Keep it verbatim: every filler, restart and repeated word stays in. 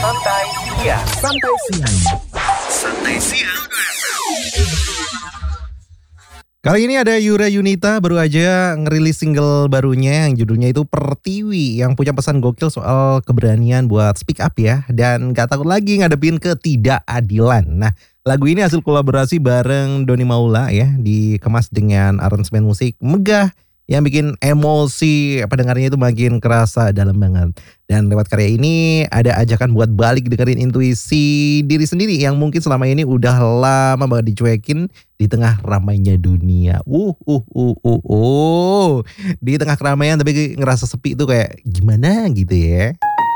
Santai Siang. Santai Siang. Santai Siang. Kali ini ada Yura Yunita baru aja ngerilis single barunya yang judulnya itu Pertiwi, yang punya pesan gokil soal keberanian buat speak up ya, dan gak takut lagi ngadepin ketidakadilan. Nah, lagu ini hasil kolaborasi bareng Doni Maula ya, dikemas dengan aransemen musik megah yang bikin emosi pendengarnya itu makin kerasa dalam banget. Dan lewat karya ini ada ajakan buat balik dengerin intuisi diri sendiri yang mungkin selama ini udah lama banget dicuekin di tengah ramainya dunia. Uh, uh, uh, uh, uh. Di tengah keramaian tapi ngerasa sepi itu kayak gimana gitu ya.